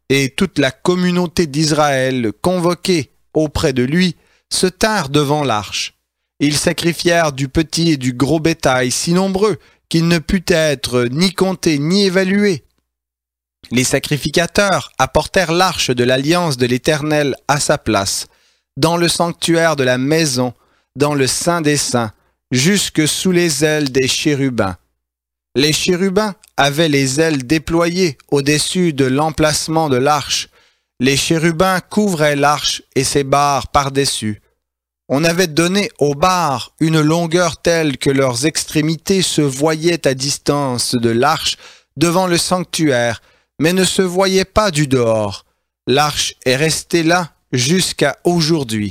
et toute la communauté d'Israël, convoquée auprès de lui, se tinrent devant l'arche. Ils sacrifièrent du petit et du gros bétail si nombreux qu'il ne put être ni compté ni évalué. Les sacrificateurs apportèrent l'arche de l'alliance de l'Éternel à sa place, dans le sanctuaire de la maison, dans le Saint des Saints, jusque sous les ailes des chérubins. Les chérubins avaient les ailes déployées au-dessus de l'emplacement de l'arche. Les chérubins couvraient l'arche et ses barres par-dessus. On avait donné aux barres une longueur telle que leurs extrémités se voyaient à distance de l'arche devant le sanctuaire, mais ne se voyaient pas du dehors. L'arche est restée là jusqu'à aujourd'hui.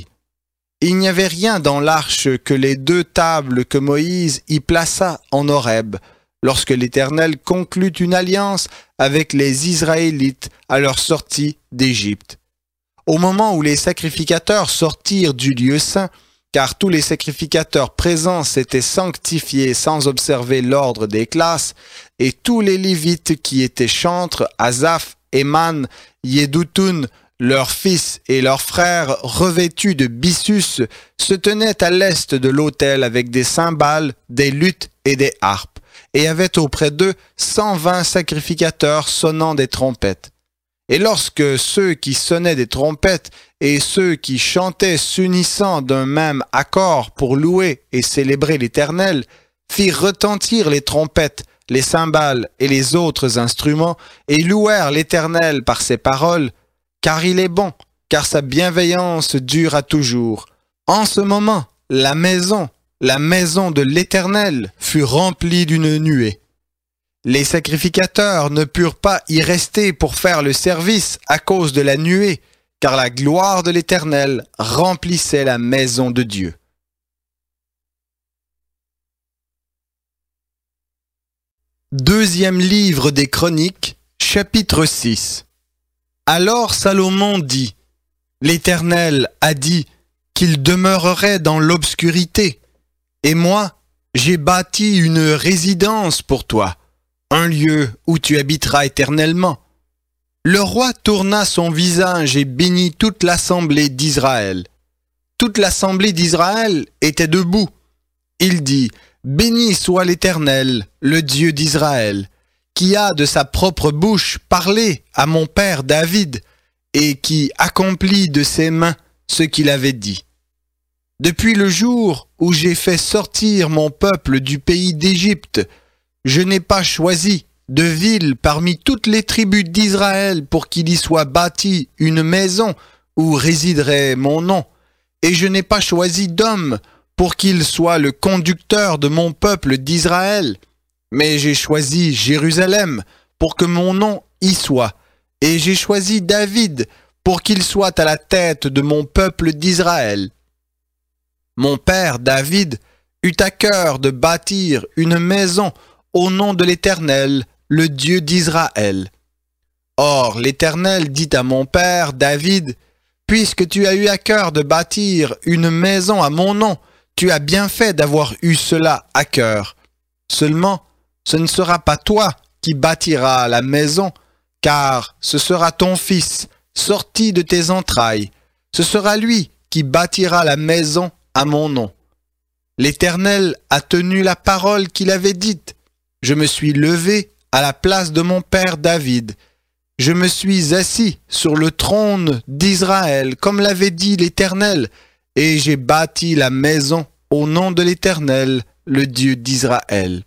Il n'y avait rien dans l'arche que les 2 tables que Moïse y plaça en Horeb, lorsque l'Éternel conclut une alliance avec les Israélites à leur sortie d'Égypte. Au moment où les sacrificateurs sortirent du lieu saint, car tous les sacrificateurs présents s'étaient sanctifiés sans observer l'ordre des classes, et tous les Lévites qui étaient chantres, Asaph, Éman, Yédoutoun, leurs fils et leurs frères revêtus de byssus, se tenaient à l'est de l'autel avec des cymbales, des luths et des harpes, et avaient auprès d'eux 120 sacrificateurs sonnant des trompettes. Et lorsque ceux qui sonnaient des trompettes et ceux qui chantaient s'unissant d'un même accord pour louer et célébrer l'Éternel, firent retentir les trompettes, les cymbales et les autres instruments, et louèrent l'Éternel par ses paroles, car il est bon, car sa bienveillance dure à toujours. En ce moment, la maison de l'Éternel fut remplie d'une nuée. Les sacrificateurs ne purent pas y rester pour faire le service à cause de la nuée, car la gloire de l'Éternel remplissait la maison de Dieu. Deuxième livre des Chroniques, chapitre 6. Alors Salomon dit, « L'Éternel a dit qu'il demeurerait dans l'obscurité, et moi, j'ai bâti une résidence pour toi, un lieu où tu habiteras éternellement. » Le roi tourna son visage et bénit toute l'assemblée d'Israël. Toute l'assemblée d'Israël était debout. Il dit, « Béni soit l'Éternel, le Dieu d'Israël, qui a de sa propre bouche parlé à mon père David, et qui accomplit de ses mains ce qu'il avait dit. Depuis le jour où j'ai fait sortir mon peuple du pays d'Égypte, je n'ai pas choisi de ville parmi toutes les tribus d'Israël pour qu'il y soit bâtie une maison où résiderait mon nom, et je n'ai pas choisi d'homme pour qu'il soit le conducteur de mon peuple d'Israël, mais j'ai choisi Jérusalem pour que mon nom y soit, et j'ai choisi David pour qu'il soit à la tête de mon peuple d'Israël. Mon père David eut à cœur de bâtir une maison au nom de l'Éternel, le Dieu d'Israël. Or, l'Éternel dit à mon père David, « Puisque tu as eu à cœur de bâtir une maison à mon nom, tu as bien fait d'avoir eu cela à cœur. Seulement, ce ne sera pas toi qui bâtiras la maison, car ce sera ton fils, sorti de tes entrailles. Ce sera lui qui bâtira la maison à mon nom. » L'Éternel a tenu la parole qu'il avait dite. Je me suis levé à la place de mon père David. Je me suis assis sur le trône d'Israël, comme l'avait dit l'Éternel, et j'ai bâti la maison au nom de l'Éternel, le Dieu d'Israël.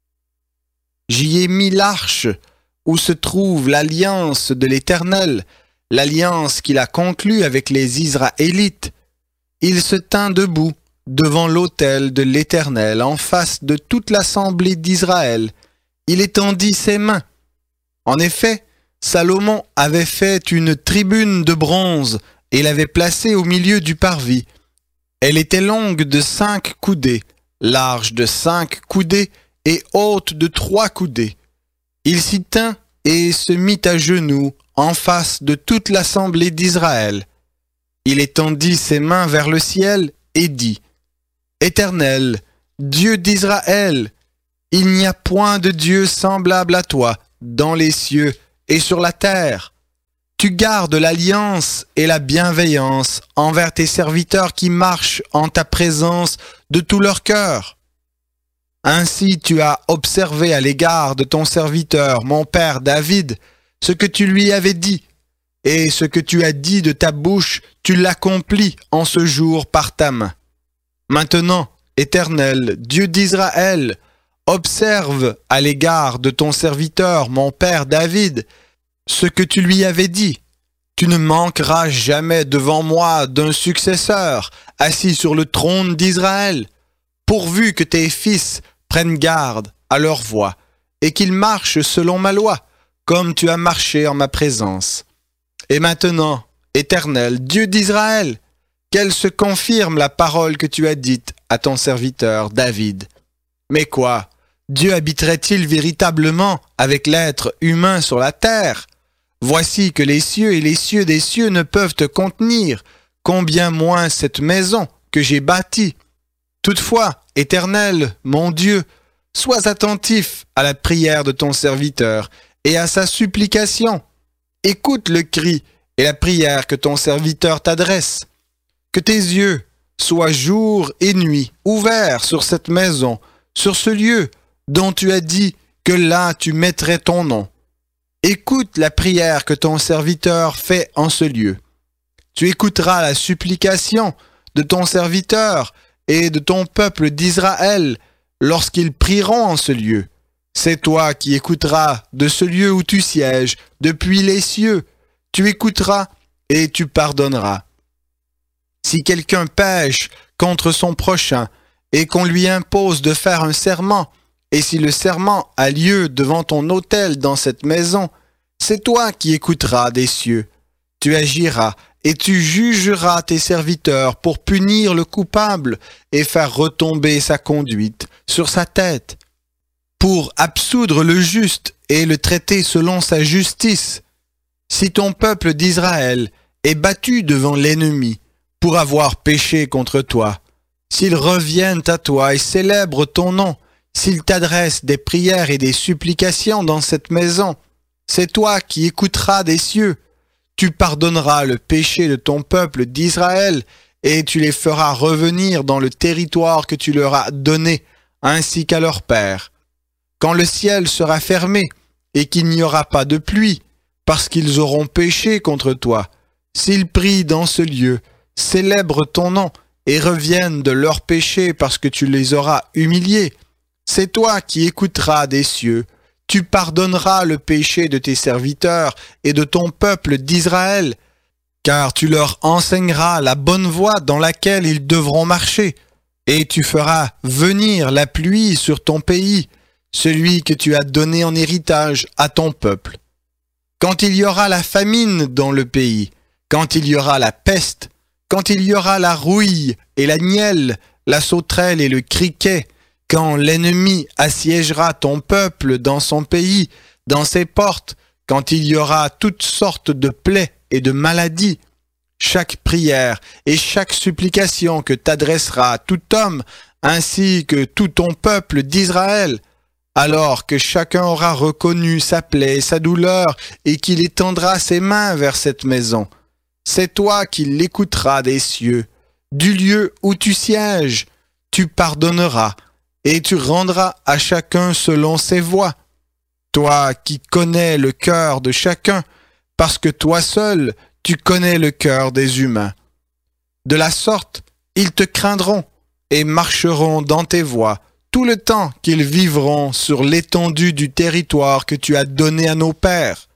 J'y ai mis l'arche où se trouve l'alliance de l'Éternel, l'alliance qu'il a conclue avec les Israélites. Il se tint debout devant l'autel de l'Éternel en face de toute l'assemblée d'Israël. Il étendit ses mains. En effet, Salomon avait fait une tribune de bronze et l'avait placée au milieu du parvis. Elle était longue de 5 coudées, large de 5 coudées et haute de 3 coudées. Il s'y tint et se mit à genoux en face de toute l'assemblée d'Israël. Il étendit ses mains vers le ciel et dit, « Éternel, Dieu d'Israël, il n'y a point de Dieu semblable à toi dans les cieux et sur la terre. Tu gardes l'alliance et la bienveillance envers tes serviteurs qui marchent en ta présence de tout leur cœur. Ainsi tu as observé à l'égard de ton serviteur, mon père David, ce que tu lui avais dit, et ce que tu as dit de ta bouche, tu l'accomplis en ce jour par ta main. Maintenant, Éternel, Dieu d'Israël, observe à l'égard de ton serviteur, mon père David, ce que tu lui avais dit. Tu ne manqueras jamais devant moi d'un successeur assis sur le trône d'Israël, pourvu que tes fils prennent garde à leur voie et qu'ils marchent selon ma loi, comme tu as marché en ma présence. Et maintenant, Éternel, Dieu d'Israël, qu'elle se confirme la parole que tu as dite à ton serviteur David. Mais quoi? Dieu habiterait-il véritablement avec l'être humain sur la terre? Voici que les cieux et les cieux des cieux ne peuvent te contenir, combien moins cette maison que j'ai bâtie. Toutefois, Éternel, mon Dieu, sois attentif à la prière de ton serviteur et à sa supplication. Écoute le cri et la prière que ton serviteur t'adresse. Que tes yeux soient jour et nuit ouverts sur cette maison, sur ce lieu dont tu as dit que là tu mettrais ton nom. Écoute la prière que ton serviteur fait en ce lieu. Tu écouteras la supplication de ton serviteur et de ton peuple d'Israël lorsqu'ils prieront en ce lieu. C'est toi qui écouteras de ce lieu où tu sièges, depuis les cieux. Tu écouteras et tu pardonneras. Si quelqu'un pêche contre son prochain et qu'on lui impose de faire un serment, et si le serment a lieu devant ton autel dans cette maison, c'est toi qui écouteras des cieux. Tu agiras et tu jugeras tes serviteurs pour punir le coupable et faire retomber sa conduite sur sa tête, pour absoudre le juste et le traiter selon sa justice. Si ton peuple d'Israël est battu devant l'ennemi pour avoir péché contre toi, s'ils reviennent à toi et célèbrent ton nom, s'ils t'adressent des prières et des supplications dans cette maison, c'est toi qui écouteras des cieux. Tu pardonneras le péché de ton peuple d'Israël et tu les feras revenir dans le territoire que tu leur as donné, ainsi qu'à leur père. Quand le ciel sera fermé et qu'il n'y aura pas de pluie, parce qu'ils auront péché contre toi, s'ils prient dans ce lieu, célèbrent ton nom et reviennent de leurs péchés parce que tu les auras humiliés, c'est toi qui écouteras des cieux. Tu pardonneras le péché de tes serviteurs et de ton peuple d'Israël, car tu leur enseigneras la bonne voie dans laquelle ils devront marcher, et tu feras venir la pluie sur ton pays, celui que tu as donné en héritage à ton peuple. Quand il y aura la famine dans le pays, quand il y aura la peste, quand il y aura la rouille et la nielle, la sauterelle et le criquet, quand l'ennemi assiégera ton peuple dans son pays, dans ses portes, quand il y aura toutes sortes de plaies et de maladies, chaque prière et chaque supplication que t'adressera tout homme, ainsi que tout ton peuple d'Israël, alors que chacun aura reconnu sa plaie et sa douleur et qu'il étendra ses mains vers cette maison, c'est toi qui l'écouteras des cieux, du lieu où tu sièges, tu pardonneras, et tu rendras à chacun selon ses voies. Toi qui connais le cœur de chacun, parce que toi seul, tu connais le cœur des humains. De la sorte, ils te craindront et marcheront dans tes voies tout le temps qu'ils vivront sur l'étendue du territoire que tu as donné à nos pères.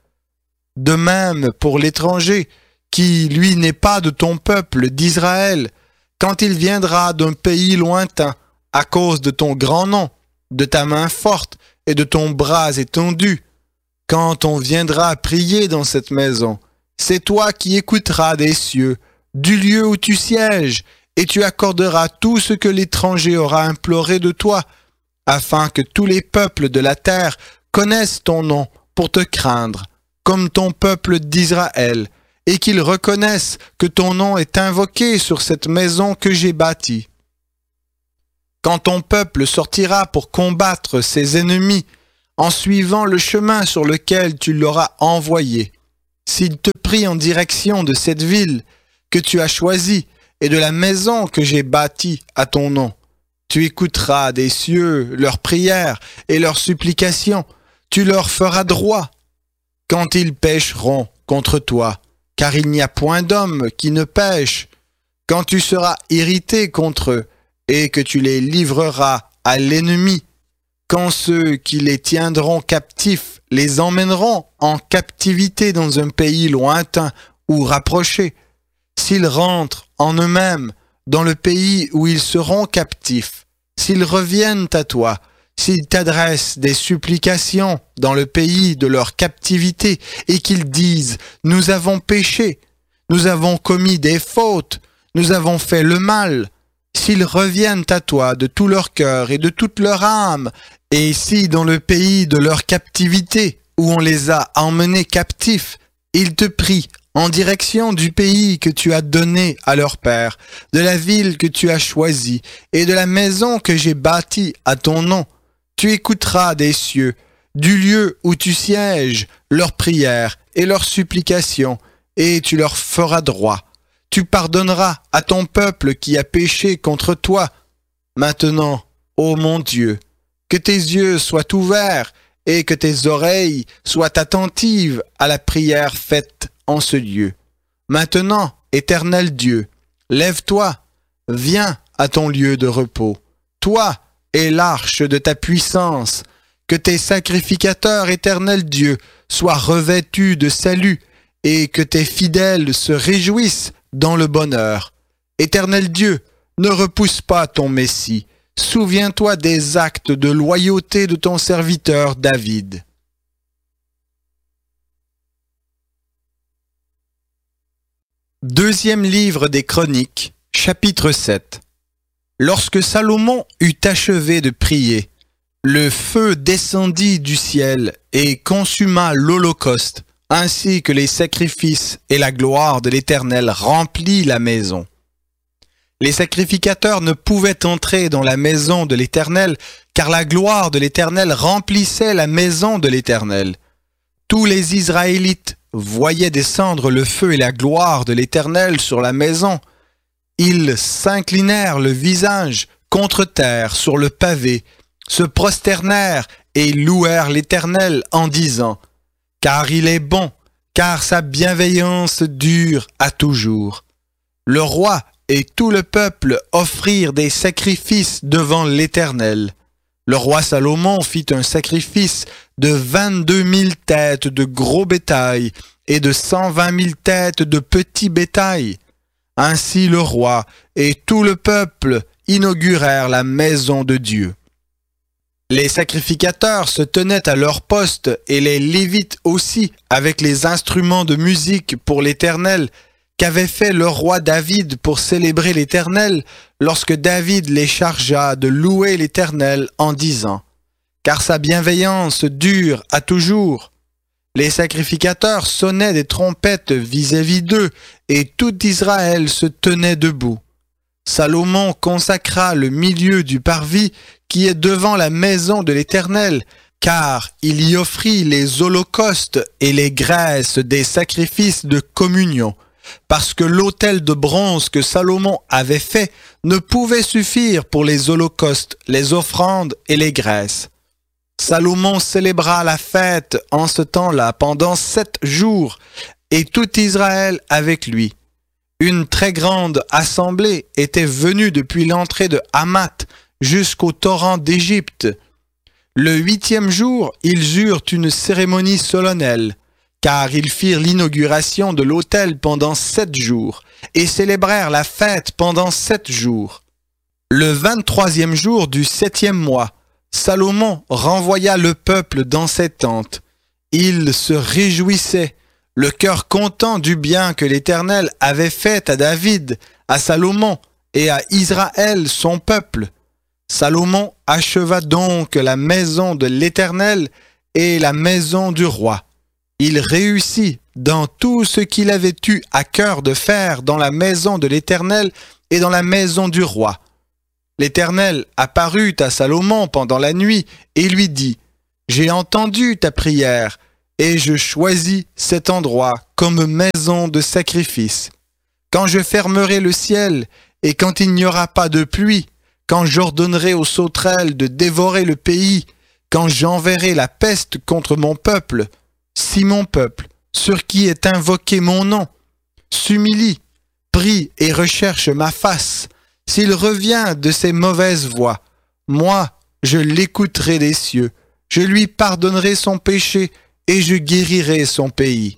De même pour l'étranger, qui, lui, n'est pas de ton peuple d'Israël, quand il viendra d'un pays lointain, à cause de ton grand nom, de ta main forte et de ton bras étendu. Quand on viendra prier dans cette maison, c'est toi qui écouteras des cieux, du lieu où tu sièges, et tu accorderas tout ce que l'étranger aura imploré de toi, afin que tous les peuples de la terre connaissent ton nom pour te craindre, comme ton peuple d'Israël, et qu'ils reconnaissent que ton nom est invoqué sur cette maison que j'ai bâtie. Quand ton peuple sortira pour combattre ses ennemis, en suivant le chemin sur lequel tu l'auras envoyé, s'il te prie en direction de cette ville que tu as choisie et de la maison que j'ai bâtie à ton nom, tu écouteras des cieux leurs prières et leurs supplications, tu leur feras droit quand ils pécheront contre toi, car il n'y a point d'homme qui ne pêche. Quand tu seras irrité contre eux et que tu les livreras à l'ennemi, quand ceux qui les tiendront captifs les emmèneront en captivité dans un pays lointain ou rapproché, s'ils rentrent en eux-mêmes dans le pays où ils seront captifs, s'ils reviennent à toi, s'ils t'adressent des supplications dans le pays de leur captivité et qu'ils disent « Nous avons péché, nous avons commis des fautes, nous avons fait le mal », s'ils reviennent à toi de tout leur cœur et de toute leur âme, et si dans le pays de leur captivité, où on les a emmenés captifs, ils te prient en direction du pays que tu as donné à leur père, de la ville que tu as choisie, et de la maison que j'ai bâtie à ton nom, tu écouteras des cieux, du lieu où tu sièges, leurs prières et leurs supplications, et tu leur feras droit. Tu pardonneras à ton peuple qui a péché contre toi. Maintenant, ô mon Dieu, que tes yeux soient ouverts et que tes oreilles soient attentives à la prière faite en ce lieu. Maintenant, Éternel Dieu, lève-toi, viens à ton lieu de repos. Toi et l'arche de ta puissance, que tes sacrificateurs, Éternel Dieu, soient revêtus de salut et que tes fidèles se réjouissent dans le bonheur. Éternel Dieu, ne repousse pas ton Messie. Souviens-toi des actes de loyauté de ton serviteur David. Deuxième livre des Chroniques, chapitre 7. Lorsque Salomon eut achevé de prier, le feu descendit du ciel et consuma l'holocauste, ainsi que les sacrifices, et la gloire de l'Éternel remplit la maison. Les sacrificateurs ne pouvaient entrer dans la maison de l'Éternel, car la gloire de l'Éternel remplissait la maison de l'Éternel. Tous les Israélites voyaient descendre le feu et la gloire de l'Éternel sur la maison. Ils s'inclinèrent le visage contre terre sur le pavé, se prosternèrent et louèrent l'Éternel en disant « Car il est bon, car sa bienveillance dure à toujours. » Le roi et tout le peuple offrirent des sacrifices devant l'Éternel. Le roi Salomon fit un sacrifice de 22 000 têtes de gros bétail et de 120 000 têtes de petit bétail. Ainsi le roi et tout le peuple inaugurèrent la maison de Dieu. Les sacrificateurs se tenaient à leur poste et les Lévites aussi avec les instruments de musique pour l'Éternel qu'avait fait le roi David pour célébrer l'Éternel lorsque David les chargea de louer l'Éternel en disant « Car sa bienveillance dure à toujours ». Les sacrificateurs sonnaient des trompettes vis-à-vis d'eux et tout Israël se tenait debout. Salomon consacra le milieu du parvis qui est devant la maison de l'Éternel, car il y offrit les holocaustes et les graisses des sacrifices de communion, parce que l'autel de bronze que Salomon avait fait ne pouvait suffire pour les holocaustes, les offrandes et les graisses. Salomon célébra la fête en ce temps-là pendant 7 jours, et tout Israël avec lui. Une très grande assemblée était venue depuis l'entrée de Hamath jusqu'au torrent d'Égypte. Le 8e jour, ils eurent une cérémonie solennelle, car ils firent l'inauguration de l'autel pendant 7 jours, et célébrèrent la fête pendant 7 jours. Le 23e jour du 7e mois, Salomon renvoya le peuple dans ses tentes. Il se réjouissait, le cœur content du bien que l'Éternel avait fait à David, à Salomon et à Israël son peuple. Salomon acheva donc la maison de l'Éternel et la maison du roi. Il réussit dans tout ce qu'il avait eu à cœur de faire dans la maison de l'Éternel et dans la maison du roi. L'Éternel apparut à Salomon pendant la nuit et lui dit « J'ai entendu ta prière et je choisis cet endroit comme maison de sacrifice. Quand je fermerai le ciel, et quand il n'y aura pas de pluie, quand j'ordonnerai aux sauterelles de dévorer le pays, quand j'enverrai la peste contre mon peuple, si mon peuple, sur qui est invoqué mon nom, s'humilie, prie et recherche ma face, s'il revient de ses mauvaises voies, moi, je l'écouterai des cieux, je lui pardonnerai son péché et je guérirai son pays.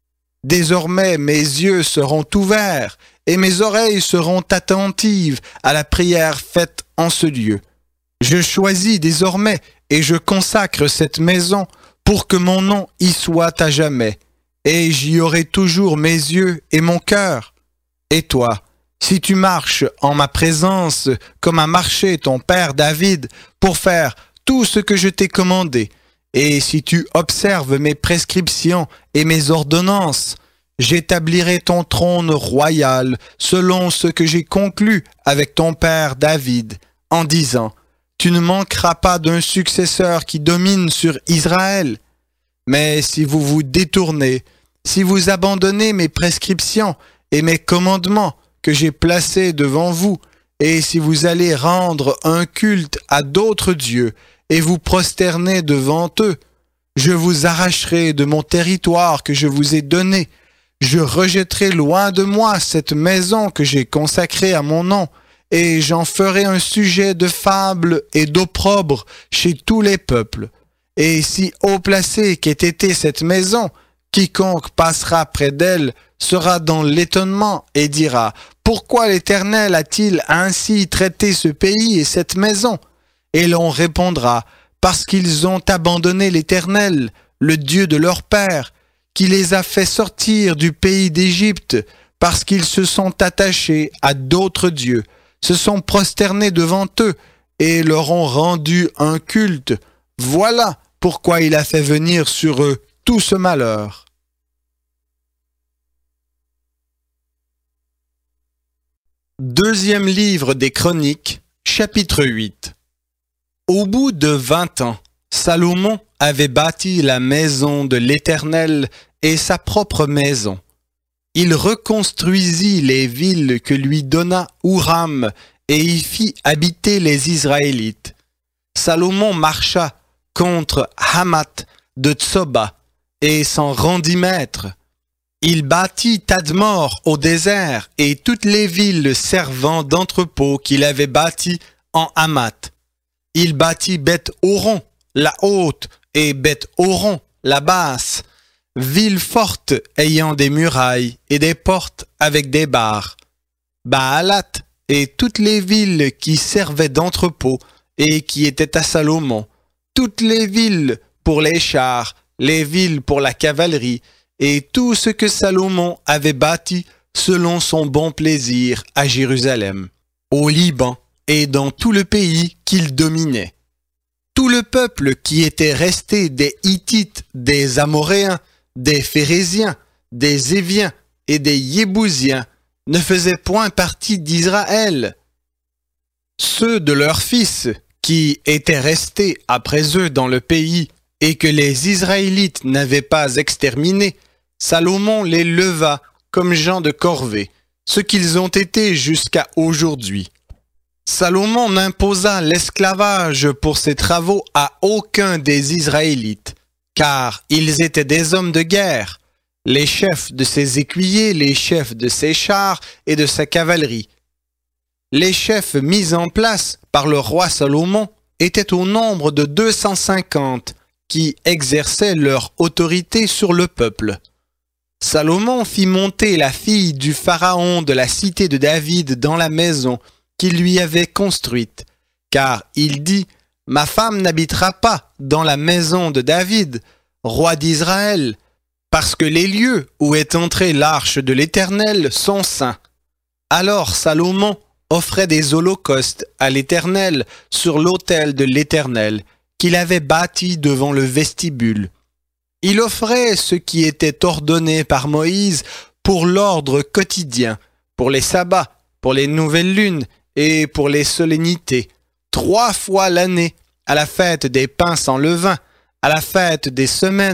Désormais mes yeux seront ouverts et mes oreilles seront attentives à la prière faite en ce lieu. Je choisis désormais et je consacre cette maison pour que mon nom y soit à jamais, et j'y aurai toujours mes yeux et mon cœur. Et toi, si tu marches en ma présence comme a marché ton père David pour faire tout ce que je t'ai commandé, et si tu observes mes prescriptions et mes ordonnances, j'établirai ton trône royal selon ce que j'ai conclu avec ton père David, en disant, tu ne manqueras pas d'un successeur qui domine sur Israël. Mais si vous vous détournez, si vous abandonnez mes prescriptions et mes commandements que j'ai placés devant vous, et si vous allez rendre un culte à d'autres dieux et vous prosterner devant eux, je vous arracherai de mon territoire que je vous ai donné. Je rejetterai loin de moi cette maison que j'ai consacrée à mon nom, et j'en ferai un sujet de fable et d'opprobre chez tous les peuples. Et si haut placée qu'ait été cette maison, quiconque passera près d'elle sera dans l'étonnement et dira « Pourquoi l'Éternel a-t-il ainsi traité ce pays et cette maison ?» Et l'on répondra « Parce qu'ils ont abandonné l'Éternel, le Dieu de leur père, qui les a fait sortir du pays d'Égypte, parce qu'ils se sont attachés à d'autres dieux, se sont prosternés devant eux et leur ont rendu un culte. Voilà pourquoi il a fait venir sur eux tout ce malheur. » Deuxième livre des Chroniques, chapitre 8. Au bout de 20 ans, Salomon avait bâti la maison de l'Éternel et sa propre maison. Il reconstruisit les villes que lui donna Huram et y fit habiter les Israélites. Salomon marcha contre Hamath de Tsoba et s'en rendit maître. Il bâtit Tadmor au désert et toutes les villes servant d'entrepôt qu'il avait bâties en Hamath. Il bâtit Beth-Horon, la haute, et Beth-Horon, la basse, villes fortes ayant des murailles et des portes avec des barres. Baalat et toutes les villes qui servaient d'entrepôt et qui étaient à Salomon, toutes les villes pour les chars, les villes pour la cavalerie, et tout ce que Salomon avait bâti selon son bon plaisir à Jérusalem, au Liban et dans tout le pays qu'il dominait. Tout le peuple qui était resté des Hittites, des Amoréens, des Phéréziens, des Éviens et des Yébousiens ne faisait point partie d'Israël. Ceux de leurs fils qui étaient restés après eux dans le pays et que les Israélites n'avaient pas exterminés, Salomon les leva comme gens de corvée, ce qu'ils ont été jusqu'à aujourd'hui. Salomon n'imposa l'esclavage pour ses travaux à aucun des Israélites, car ils étaient des hommes de guerre, les chefs de ses écuyers, les chefs de ses chars et de sa cavalerie. Les chefs mis en place par le roi Salomon étaient au nombre de 250 qui exerçaient leur autorité sur le peuple. Salomon fit monter la fille du pharaon de la cité de David dans la maison qu'il lui avait construite, car il dit « Ma femme n'habitera pas dans la maison de David, roi d'Israël, parce que les lieux où est entrée l'arche de l'Éternel sont saints. » Alors Salomon offrait des holocaustes à l'Éternel sur l'autel de l'Éternel qu'il avait bâti devant le vestibule. Il offrait ce qui était ordonné par Moïse pour l'ordre quotidien, pour les sabbats, pour les nouvelles lunes et pour les solennités, 3 fois l'année, à la fête des pains sans levain, à la fête des semaines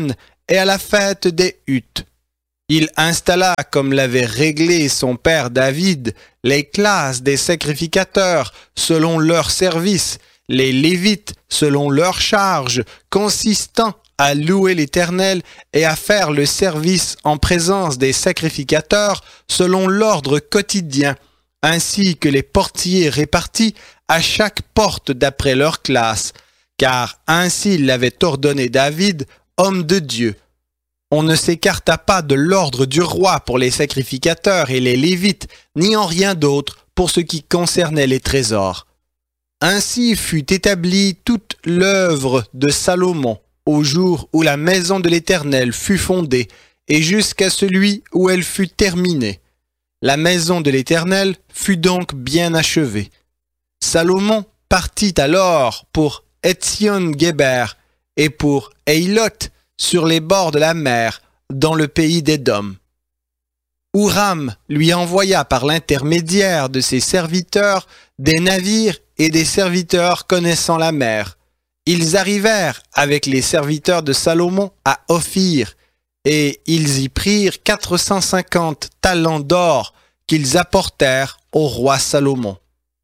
et à la fête des huttes. Il installa, comme l'avait réglé son père David, les classes des sacrificateurs selon leur service, les Lévites selon leur charge, consistant à louer l'Éternel et à faire le service en présence des sacrificateurs selon l'ordre quotidien, ainsi que les portiers répartis à chaque porte d'après leur classe, car ainsi l'avait ordonné David, homme de Dieu. On ne s'écarta pas de l'ordre du roi pour les sacrificateurs et les Lévites, ni en rien d'autre pour ce qui concernait les trésors. Ainsi fut établie toute l'œuvre de Salomon au jour où la maison de l'Éternel fut fondée et jusqu'à celui où elle fut terminée. La maison de l'Éternel fut donc bien achevée. Salomon partit alors pour Etzion-Géber et pour Éilot sur les bords de la mer, dans le pays d'Édom. Huram lui envoya par l'intermédiaire de ses serviteurs des navires et des serviteurs connaissant la mer. Ils arrivèrent avec les serviteurs de Salomon à Ophir, et ils y prirent 450 talents d'or qu'ils apportèrent au roi Salomon.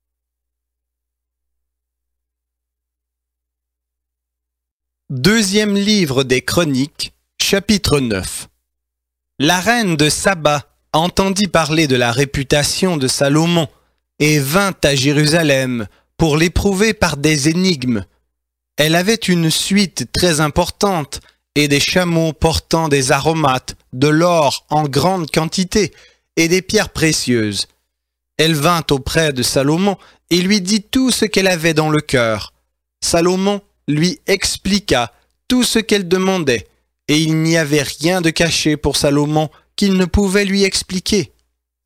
Deuxième livre des Chroniques, chapitre 9. La reine de Saba entendit parler de la réputation de Salomon et vint à Jérusalem pour l'éprouver par des énigmes. Elle avait une suite très importante et des chameaux portant des aromates, de l'or en grande quantité et des pierres précieuses. Elle vint auprès de Salomon et lui dit tout ce qu'elle avait dans le cœur. Salomon lui expliqua tout ce qu'elle demandait, et il n'y avait rien de caché pour Salomon qu'il ne pouvait lui expliquer.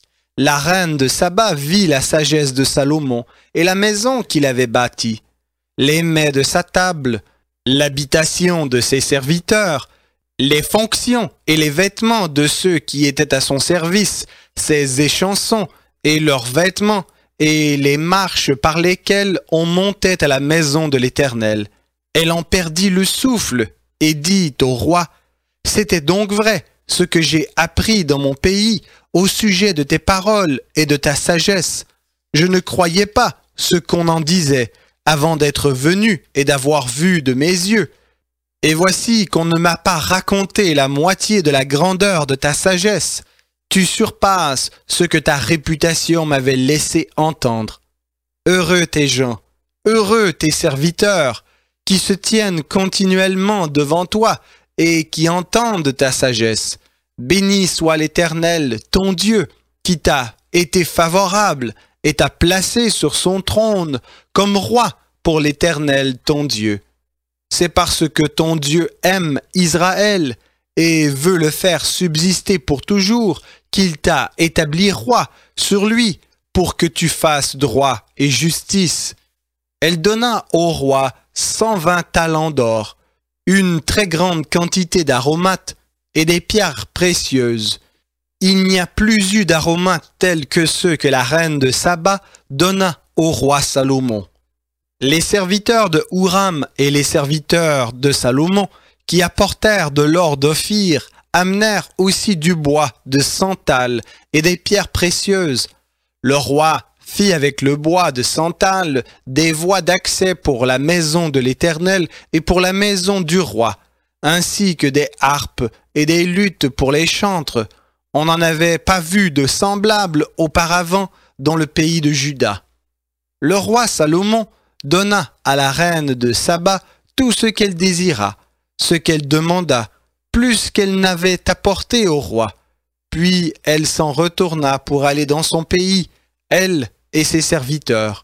La reine de Saba vit la sagesse de Salomon et la maison qu'il avait bâtie, les mets de sa table, l'habitation de ses serviteurs, les fonctions et les vêtements de ceux qui étaient à son service, ses échansons et leurs vêtements, et les marches par lesquelles on montait à la maison de l'Éternel. Elle en perdit le souffle et dit au roi, « C'était donc vrai ce que j'ai appris dans mon pays au sujet de tes paroles et de ta sagesse. Je ne croyais pas ce qu'on en disait avant d'être venu et d'avoir vu de mes yeux. Et voici qu'on ne m'a pas raconté la moitié de la grandeur de ta sagesse. Tu surpasses ce que ta réputation m'avait laissé entendre. Heureux tes gens, heureux tes serviteurs, qui se tiennent continuellement devant toi et qui entendent ta sagesse. Béni soit l'Éternel, ton Dieu, qui t'a été favorable et t'a placé sur son trône comme roi pour l'Éternel, ton Dieu. C'est parce que ton Dieu aime Israël et veut le faire subsister pour toujours qu'il t'a établi roi sur lui pour que tu fasses droit et justice. Elle donna au roi 120 talents d'or, une très grande quantité d'aromates et des pierres précieuses. Il n'y a plus eu d'aromates tels que ceux que la reine de Saba donna au roi Salomon. Les serviteurs de Huram et les serviteurs de Salomon, qui apportèrent de l'or d'Ophir, amenèrent aussi du bois de santal et des pierres précieuses. Le roi fit avec le bois de santal des voies d'accès pour la maison de l'Éternel et pour la maison du roi, ainsi que des harpes et des luttes pour les chantres. On n'en avait pas vu de semblable auparavant dans le pays de Juda. Le roi Salomon donna à la reine de Saba tout ce qu'elle désira, ce qu'elle demanda, plus qu'elle n'avait apporté au roi. Puis elle s'en retourna pour aller dans son pays, elle et ses serviteurs.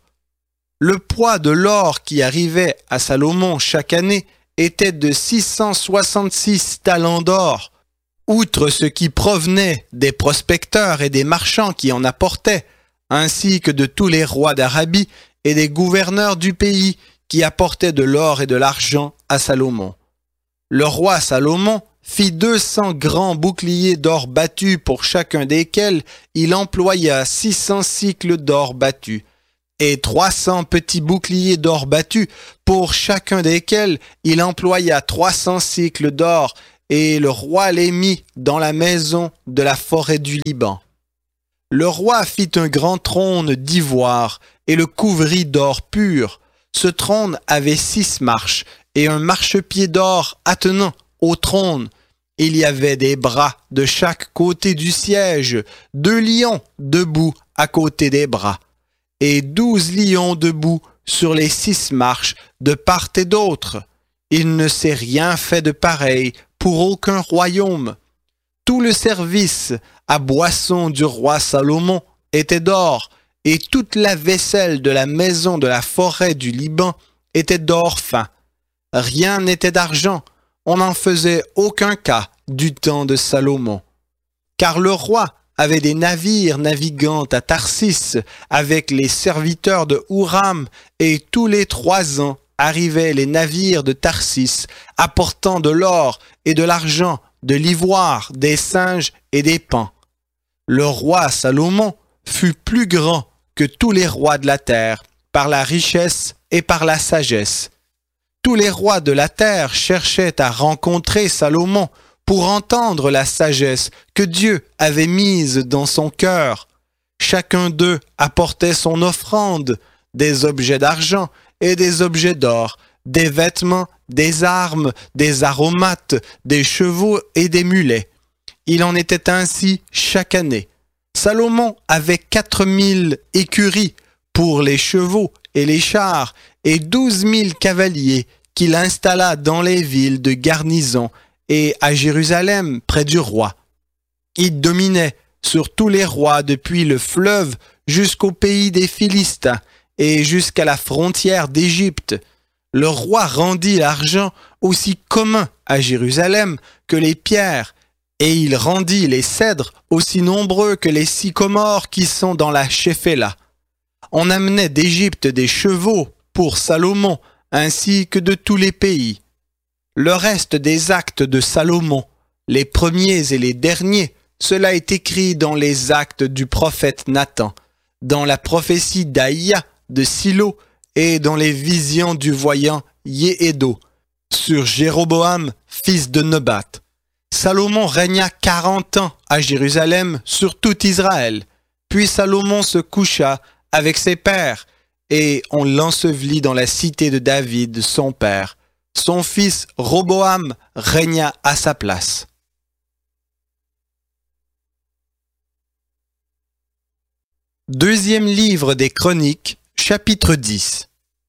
Le poids de l'or qui arrivait à Salomon chaque année était de 666 talents d'or. Outre ce qui provenait des prospecteurs et des marchands qui en apportaient, ainsi que de tous les rois d'Arabie et des gouverneurs du pays qui apportaient de l'or et de l'argent à Salomon. Le roi Salomon fit 200 grands boucliers d'or battu pour chacun desquels il employa 600 cycles d'or battu, et 300 petits boucliers d'or battu pour chacun desquels il employa 300 cycles d'or, et le roi les mit dans la maison de la forêt du Liban. Le roi fit un grand trône d'ivoire et le couvrit d'or pur. Ce trône avait 6 marches et un marchepied d'or attenant au trône. Il y avait des bras de chaque côté du siège, 2 lions debout à côté des bras, et 12 lions debout sur les 6 marches de part et d'autre. Il ne s'est rien fait de pareil pour aucun royaume. Tout le service à boisson du roi Salomon était d'or, et toute la vaisselle de la maison de la forêt du Liban était d'or fin. Rien n'était d'argent, on n'en faisait aucun cas du temps de Salomon. Car le roi avait des navires naviguant à Tarsis avec les serviteurs de Houram, et tous les 3 ans arrivaient les navires de Tarsis apportant de l'or et de l'argent, de l'ivoire, des singes et des paons. Le roi Salomon fut plus grand que tous les rois de la terre, par la richesse et par la sagesse. Tous les rois de la terre cherchaient à rencontrer Salomon pour entendre la sagesse que Dieu avait mise dans son cœur. Chacun d'eux apportait son offrande, des objets d'argent et des objets d'or, des vêtements, des armes, des aromates, des chevaux et des mulets. Il en était ainsi chaque année. Salomon avait 4000 écuries pour les chevaux et les chars et 12 000 cavaliers qu'il installa dans les villes de garnison et à Jérusalem près du roi. Il dominait sur tous les rois depuis le fleuve jusqu'au pays des Philistins et jusqu'à la frontière d'Égypte. Le roi rendit l'argent aussi commun à Jérusalem que les pierres, et il rendit les cèdres aussi nombreux que les sycomores qui sont dans la Shéphéla. On amenait d'Égypte des chevaux pour Salomon, ainsi que de tous les pays. Le reste des actes de Salomon, les premiers et les derniers, cela est écrit dans les actes du prophète Nathan, dans la prophétie d'Aïa de Silo et dans les visions du voyant Yéhédo, sur Jéroboam, fils de Nebat. Salomon régna 40 ans à Jérusalem sur tout Israël. Puis Salomon se coucha avec ses pères, et on l'ensevelit dans la cité de David, son père. Son fils Roboam régna à sa place. Deuxième livre des Chroniques, chapitre 10.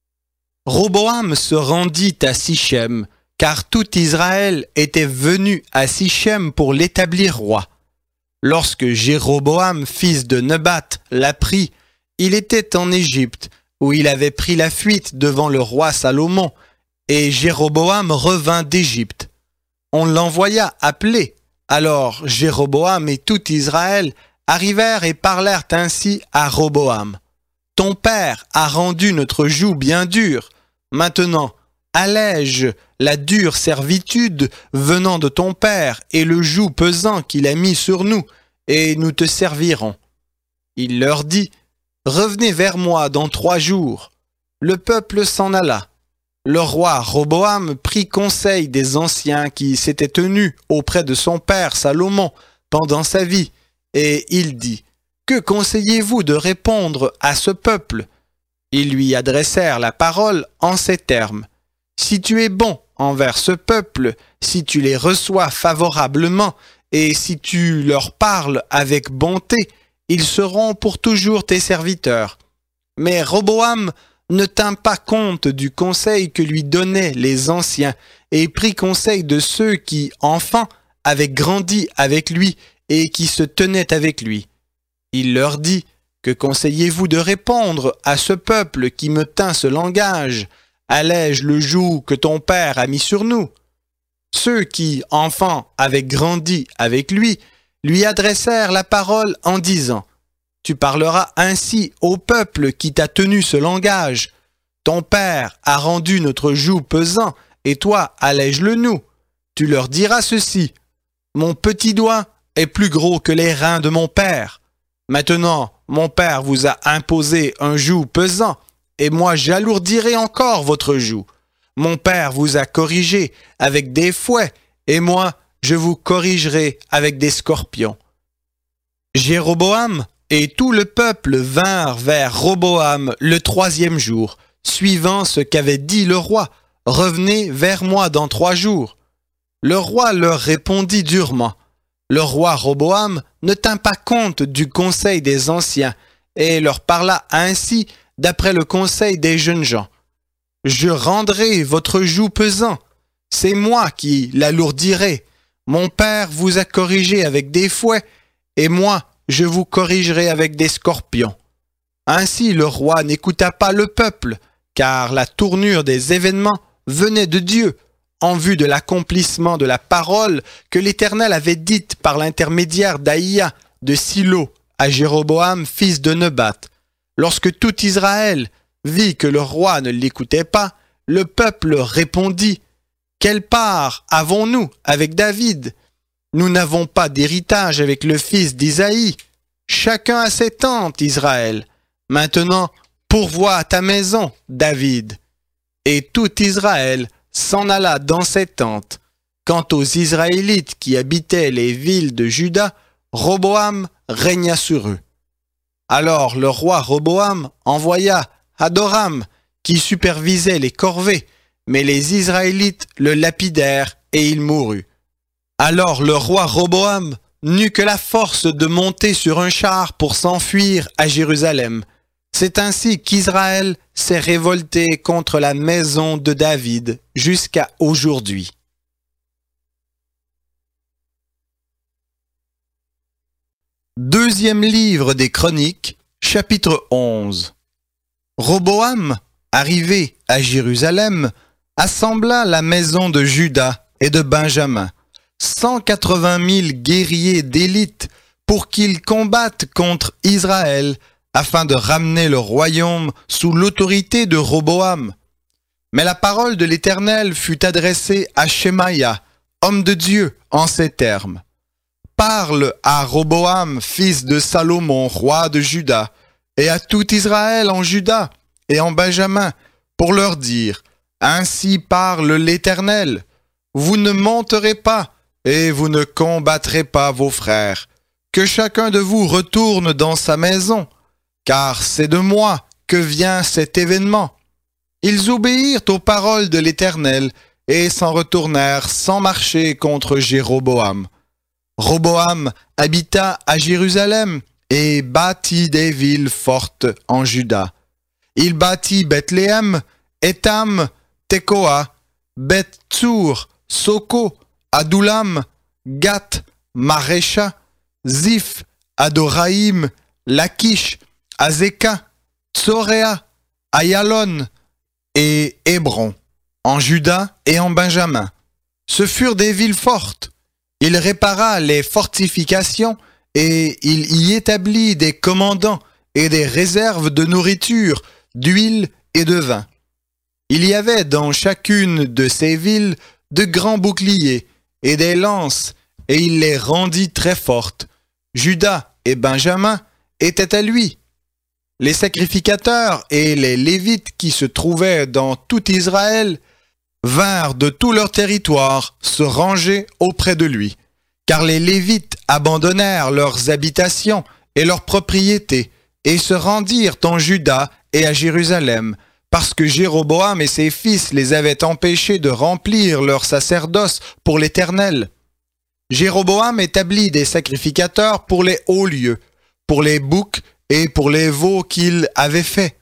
Roboam se rendit à Sichem, car tout Israël était venu à Sichem pour l'établir roi. Lorsque Jéroboam, fils de Nebat, l'apprit, il était en Égypte, où il avait pris la fuite devant le roi Salomon, et Jéroboam revint d'Égypte. On l'envoya appeler. Alors Jéroboam et tout Israël arrivèrent et parlèrent ainsi à Roboam. « Ton père a rendu notre joug bien dur. Maintenant, allège la dure servitude venant de ton père et le joug pesant qu'il a mis sur nous, et nous te servirons. » Il leur dit, « Revenez vers moi dans 3 jours. » Le peuple s'en alla. Le roi Roboam prit conseil des anciens qui s'étaient tenus auprès de son père Salomon pendant sa vie, et il dit, « Que conseillez-vous de répondre à ce peuple ?» Ils lui adressèrent la parole en ces termes, « Si tu es bon envers ce peuple, si tu les reçois favorablement, et si tu leur parles avec bonté, ils seront pour toujours tes serviteurs. » Mais Roboam ne tint pas compte du conseil que lui donnaient les anciens et prit conseil de ceux qui, enfants, avaient grandi avec lui et qui se tenaient avec lui. Il leur dit, « Que conseillez-vous de répondre à ce peuple qui me tint ce langage? Allège le joug que ton père a mis sur nous. » Ceux qui, enfants, avaient grandi avec lui adressèrent la parole en disant, « Tu parleras ainsi au peuple qui t'a tenu ce langage. Ton père a rendu notre joug pesant, et toi, allège-le nous. Tu leur diras ceci, « Mon petit doigt est plus gros que les reins de mon père. Maintenant, mon père vous a imposé un joug pesant, et moi j'alourdirai encore votre joug. Mon père vous a corrigé avec des fouets, et moi je vous corrigerai avec des scorpions. » Jéroboam et tout le peuple vinrent vers Roboam le 3e jour, suivant ce qu'avait dit le roi. « Revenez vers moi dans 3 jours. » Le roi leur répondit durement. Le roi Roboam ne tint pas compte du conseil des anciens et leur parla ainsi d'après le conseil des jeunes gens. « Je rendrai votre joug pesant. C'est moi qui l'alourdirai. Mon père vous a corrigé avec des fouets, et moi, je vous corrigerai avec des scorpions. » Ainsi le roi n'écouta pas le peuple, car la tournure des événements venait de Dieu, en vue de l'accomplissement de la parole que l'Éternel avait dite par l'intermédiaire d'Aïa de Silo à Jéroboam, fils de Nebat. Lorsque tout Israël vit que le roi ne l'écoutait pas, le peuple répondit: « Quelle part avons-nous avec David? Nous n'avons pas d'héritage avec le fils d'Isaïe. Chacun a ses tentes, Israël. Maintenant, pourvois à ta maison, David. » Et tout Israël s'en alla dans ses tentes. Quant aux Israélites qui habitaient les villes de Juda, Roboam régna sur eux. Alors le roi Roboam envoya Hadoram, qui supervisait les corvées, mais les Israélites le lapidèrent et il mourut. Alors le roi Roboam n'eut que la force de monter sur un char pour s'enfuir à Jérusalem. C'est ainsi qu'Israël s'est révolté contre la maison de David jusqu'à aujourd'hui. Deuxième livre des Chroniques, chapitre 11. Roboam, arrivé à Jérusalem, assembla la maison de Juda et de Benjamin, 180 000 guerriers d'élite, pour qu'ils combattent contre Israël, afin de ramener le royaume sous l'autorité de Roboam. Mais la parole de l'Éternel fut adressée à Shemaïa, homme de Dieu, en ces termes. « Parle à Roboam, fils de Salomon, roi de Juda, et à tout Israël en Juda et en Benjamin, pour leur dire, ainsi parle l'Éternel, vous ne monterez pas et vous ne combattrez pas vos frères, que chacun de vous retourne dans sa maison, car c'est de moi que vient cet événement. » Ils obéirent aux paroles de l'Éternel et s'en retournèrent sans marcher contre Jéroboam. Roboam habita à Jérusalem et bâtit des villes fortes en Juda. Il bâtit Bethléem, Étam, Tekoa, Beth-Tsour, Soko, Adoulam, Gath, Marécha, Ziph, Adoraïm, Lachish, Azeka, Tsoréa, Ayalon et Hébron, en Juda et en Benjamin. Ce furent des villes fortes. Il répara les fortifications et il y établit des commandants et des réserves de nourriture, d'huile et de vin. Il y avait dans chacune de ces villes de grands boucliers et des lances, et il les rendit très fortes. Juda et Benjamin étaient à lui. Les sacrificateurs et les Lévites qui se trouvaient dans tout Israël vinrent de tout leur territoire se ranger auprès de lui, car les Lévites abandonnèrent leurs habitations et leurs propriétés et se rendirent en Juda et à Jérusalem, parce que Jéroboam et ses fils les avaient empêchés de remplir leur sacerdoce pour l'Éternel. Jéroboam établit des sacrificateurs pour les hauts lieux, pour les boucs et pour les veaux qu'il avait faits.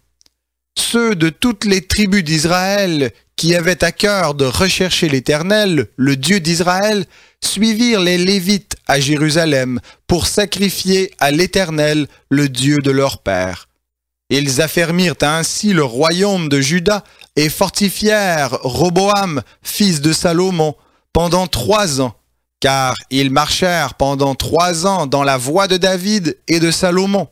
Ceux de toutes les tribus d'Israël qui avaient à cœur de rechercher l'Éternel, le Dieu d'Israël, suivirent les Lévites à Jérusalem pour sacrifier à l'Éternel, le Dieu de leur père. Ils affermirent ainsi le royaume de Juda et fortifièrent Roboam, fils de Salomon, pendant 3 ans, car ils marchèrent pendant 3 ans dans la voie de David et de Salomon.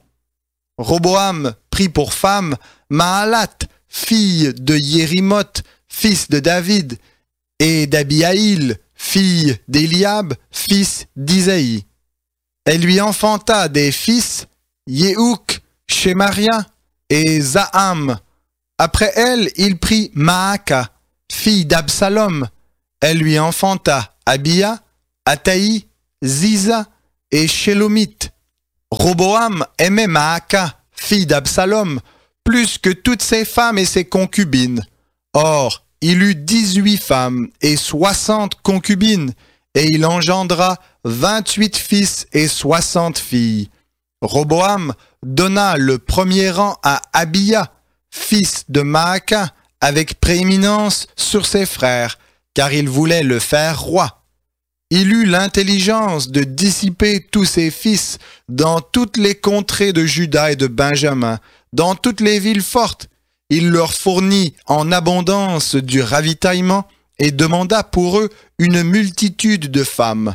Roboam prit pour femme Mahalat, fille de Yérimoth, fils de David, et d'Abihaïl, fille d'Éliab, fils d'Isaïe. Elle lui enfanta des fils, Yehouk, Shemaria et Zaham. Après elle, il prit Maaka, fille d'Absalom. Elle lui enfanta Abia, Ataï, Ziza et Shélomith. Roboam aimait Maaka, fille d'Absalom, plus que toutes ses femmes et ses concubines. Or, il eut 18 femmes et 60 concubines, et il engendra 28 fils et 60 filles. Roboam donna le premier rang à Abiya, fils de Maaka, avec prééminence sur ses frères, car il voulait le faire roi. Il eut l'intelligence de dissiper tous ses fils dans toutes les contrées de Juda et de Benjamin, dans toutes les villes fortes. Il leur fournit en abondance du ravitaillement et demanda pour eux une multitude de femmes.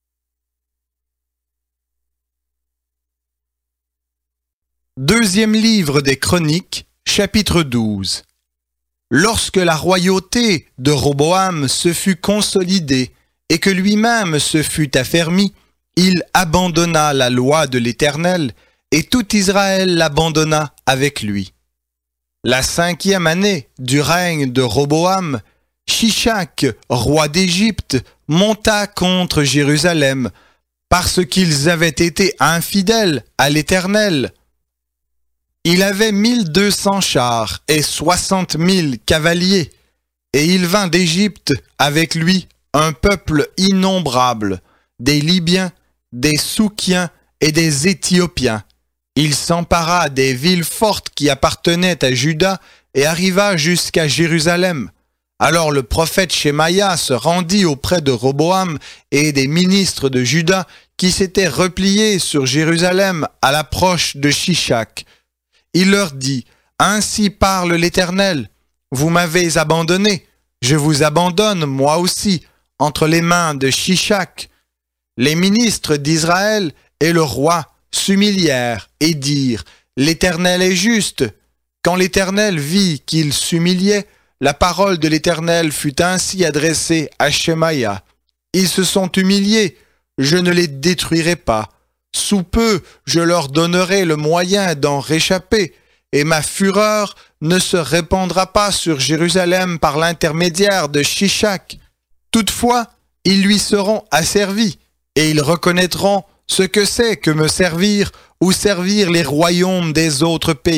Deuxième livre des Chroniques, chapitre 12. Lorsque la royauté de Roboam se fut consolidée et que lui-même se fut affermi, il abandonna la loi de l'Éternel et tout Israël l'abandonna avec lui. La 5e année du règne de Roboam, Shishak, roi d'Égypte, monta contre Jérusalem parce qu'ils avaient été infidèles à l'Éternel. Il avait 1200 chars et 60 000 cavaliers, et il vint d'Égypte avec lui un peuple innombrable, des Libyens, des Soukiens et des Éthiopiens. Il s'empara des villes fortes qui appartenaient à Juda et arriva jusqu'à Jérusalem. Alors le prophète Shemaïa se rendit auprès de Roboam et des ministres de Juda qui s'étaient repliés sur Jérusalem à l'approche de Shishak. Il leur dit, « Ainsi parle l'Éternel, vous m'avez abandonné, je vous abandonne moi aussi, entre les mains de Shishak. » Les ministres d'Israël et le roi s'humilièrent et dirent, « L'Éternel est juste. » Quand l'Éternel vit qu'il s'humiliait, la parole de l'Éternel fut ainsi adressée à Shemaïa. « Ils se sont humiliés, je ne les détruirai pas. Sous peu, je leur donnerai le moyen d'en réchapper, et ma fureur ne se répandra pas sur Jérusalem par l'intermédiaire de Shishak. Toutefois, ils lui seront asservis, et ils reconnaîtront ce que c'est que me servir ou servir les royaumes des autres pays. »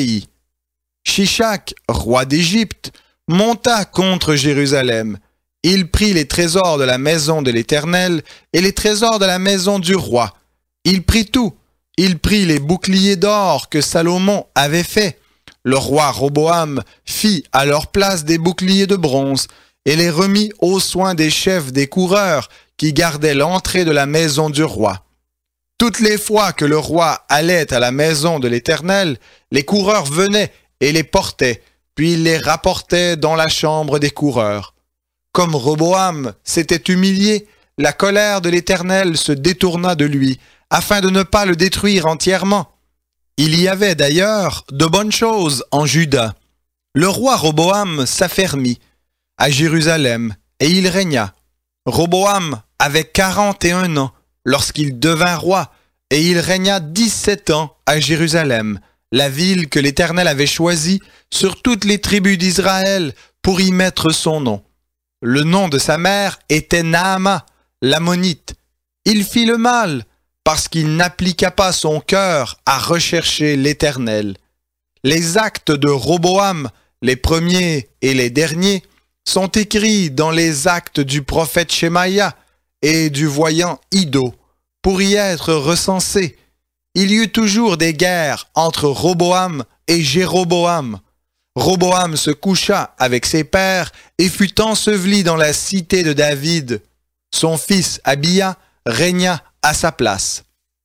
Shishak, roi d'Égypte, monta contre Jérusalem. Il prit les trésors de la maison de l'Éternel et les trésors de la maison du roi. Il prit tout. Il prit les boucliers d'or que Salomon avait faits. Le roi Roboam fit à leur place des boucliers de bronze et les remit aux soins des chefs des coureurs qui gardaient l'entrée de la maison du roi. Toutes les fois que le roi allait à la maison de l'Éternel, les coureurs venaient et les portaient, puis il les rapportait dans la chambre des coureurs. Comme Roboam s'était humilié, la colère de l'Éternel se détourna de lui, afin de ne pas le détruire entièrement. Il y avait d'ailleurs de bonnes choses en Juda. Le roi Roboam s'affermit à Jérusalem, et il régna. Roboam avait 41 ans lorsqu'il devint roi, et il régna 17 ans à Jérusalem, la ville que l'Éternel avait choisie sur toutes les tribus d'Israël pour y mettre son nom. Le nom de sa mère était Naama, l'Ammonite. Il fit le mal, parce qu'il n'appliqua pas son cœur à rechercher l'Éternel. Les actes de Roboam, les premiers et les derniers, sont écrits dans les actes du prophète Shemaïa et du voyant Iddo, pour y être recensés. Il y eut toujours des guerres entre Roboam et Jéroboam. Roboam se coucha avec ses pères et fut enseveli dans la cité de David. Son fils Abiya régna à sa place.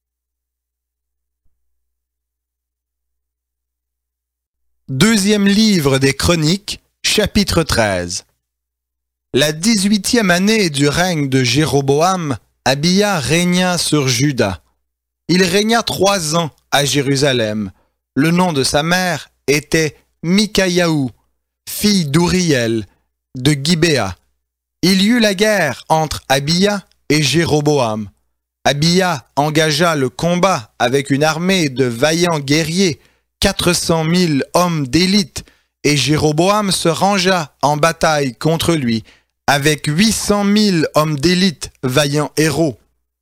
Deuxième livre des Chroniques, chapitre 13. La 18e année du règne de Jéroboam, Abiya régna sur Juda. Il régna 3 ans à Jérusalem. Le nom de sa mère était Mikayahu, fille d'Ouriel, de Gibéa. Il y eut la guerre entre Abiya et Jéroboam. Abiya engagea le combat avec une armée de vaillants guerriers, 400 000 hommes d'élite, et Jéroboam se rangea en bataille contre lui, avec 800 000 hommes d'élite, vaillants héros.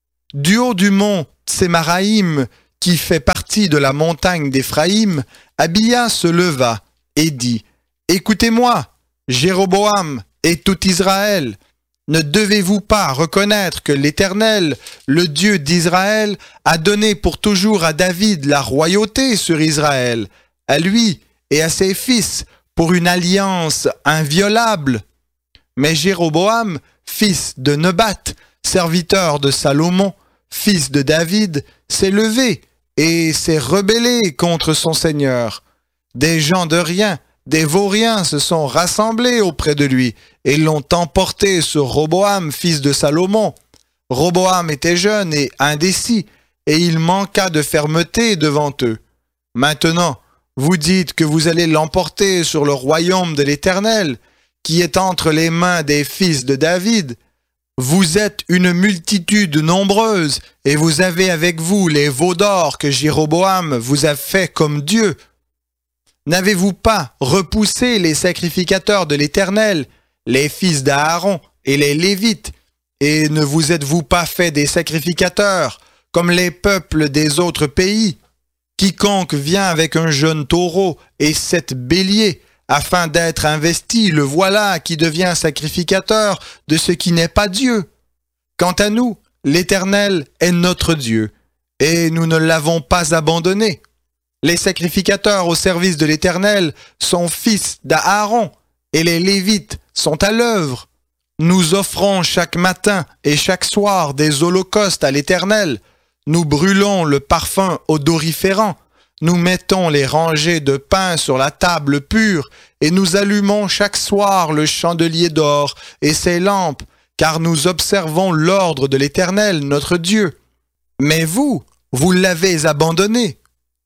Du haut du mont Tsémaraïm, qui fait partie de la montagne d'Éphraïm, Abia se leva et dit « Écoutez-moi, Jéroboam et tout Israël, ne devez-vous pas reconnaître que l'Éternel, le Dieu d'Israël, a donné pour toujours à David la royauté sur Israël, à lui et à ses fils, pour une alliance inviolable? Mais Jéroboam, fils de Nebat, serviteur de Salomon, fils de David, s'est levé et s'est rebellé contre son Seigneur. Des gens de rien, des vauriens se sont rassemblés auprès de lui et l'ont emporté sur Roboam, fils de Salomon. Roboam était jeune et indécis, et il manqua de fermeté devant eux. Maintenant, vous dites que vous allez l'emporter sur le royaume de l'Éternel, qui est entre les mains des fils de David. Vous êtes une multitude nombreuse, et vous avez avec vous les veaux d'or que Jéroboam vous a fait comme Dieu. N'avez-vous pas repoussé les sacrificateurs de l'Éternel, les fils d'Aaron et les Lévites, et ne vous êtes-vous pas fait des sacrificateurs, comme les peuples des autres pays? Quiconque vient avec un jeune taureau et 7 béliers, afin d'être investi, le voilà qui devient sacrificateur de ce qui n'est pas Dieu. Quant à nous, l'Éternel est notre Dieu, et nous ne l'avons pas abandonné. Les sacrificateurs au service de l'Éternel sont fils d'Aaron, et les Lévites sont à l'œuvre. Nous offrons chaque matin et chaque soir des holocaustes à l'Éternel. Nous brûlons le parfum odoriférant. Nous mettons les rangées de pain sur la table pure, et nous allumons chaque soir le chandelier d'or et ses lampes, car nous observons l'ordre de l'Éternel, notre Dieu. Mais vous l'avez abandonné.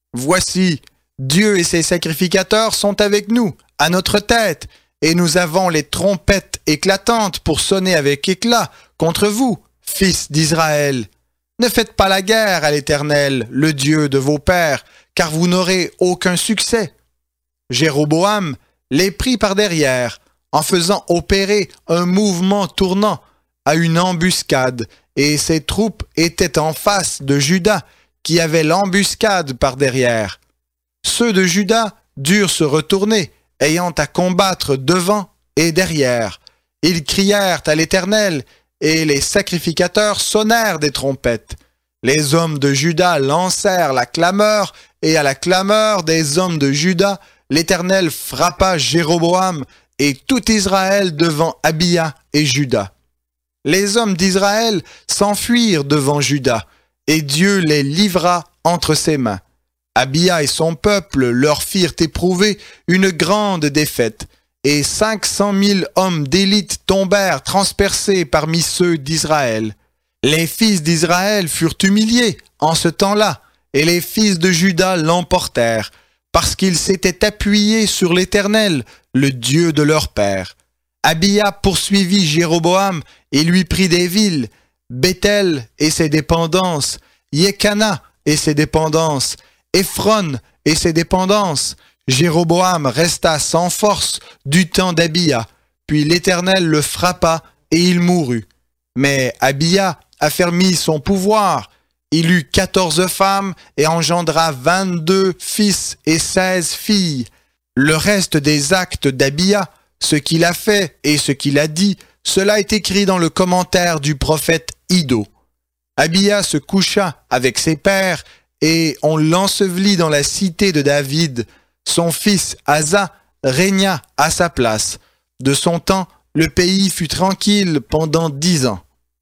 Voici, Dieu et ses sacrificateurs sont avec nous, à notre tête, et nous avons les trompettes éclatantes pour sonner avec éclat contre vous, fils d'Israël. Ne faites pas la guerre à l'Éternel, le Dieu de vos pères, car vous n'aurez aucun succès. Jéroboam les prit par derrière, en faisant opérer un mouvement tournant à une embuscade, et ses troupes étaient en face de Juda, qui avait l'embuscade par derrière. Ceux de Juda durent se retourner, ayant à combattre devant et derrière. Ils crièrent à l'Éternel, et les sacrificateurs sonnèrent des trompettes. Les hommes de Juda lancèrent la clameur, et à la clameur des hommes de Juda, l'Éternel frappa Jéroboam et tout Israël devant Abia et Juda. Les hommes d'Israël s'enfuirent devant Juda, et Dieu les livra entre ses mains. Abia et son peuple leur firent éprouver une grande défaite, et 500 000 hommes d'élite tombèrent transpercés parmi ceux d'Israël. Les fils d'Israël furent humiliés en ce temps-là, et les fils de Juda l'emportèrent, parce qu'ils s'étaient appuyés sur l'Éternel, le Dieu de leur père. Abia poursuivit Jéroboam et lui prit des villes, Béthel et ses dépendances, Yekana et ses dépendances, Éphron et ses dépendances. Jéroboam resta sans force du temps d'Abia, puis l'Éternel le frappa et il mourut. Mais Abia affermit son pouvoir. Il eut 14 femmes et engendra 22 fils et 16 filles. Le reste des actes d'Abia, ce qu'il a fait et ce qu'il a dit, cela est écrit dans le commentaire du prophète Iddo. Abia se coucha avec ses pères et on l'ensevelit dans la cité de David. Son fils Asa régna à sa place. De son temps, le pays fut tranquille pendant 10 ans.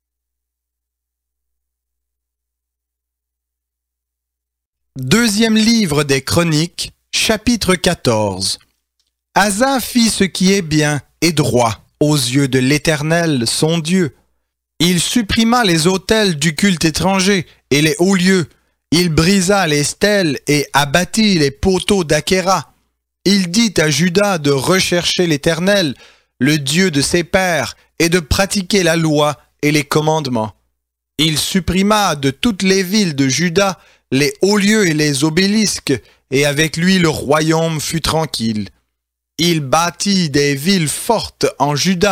Deuxième livre des Chroniques, chapitre 14. Asa fit ce qui est bien et droit aux yeux de l'Éternel, son Dieu. Il supprima les autels du culte étranger et les hauts lieux. Il brisa les stèles et abattit les poteaux d'Achéra. Il dit à Juda de rechercher l'Éternel, le Dieu de ses pères, et de pratiquer la loi et les commandements. Il supprima de toutes les villes de Juda les hauts lieux et les obélisques, et avec lui le royaume fut tranquille. Il bâtit des villes fortes en Juda,